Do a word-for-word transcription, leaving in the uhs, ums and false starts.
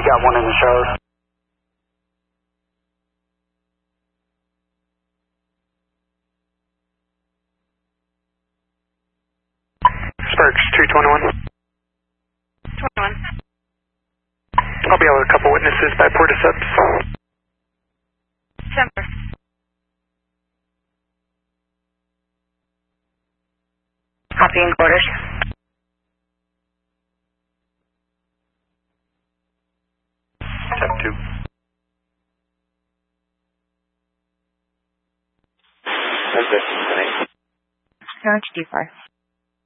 got one in the shower. Sparks, two twenty-one. twenty-one. I'll be out with a couple witnesses by Porticeps. December. Copy in quarters. Step two. That's it. How much do you far?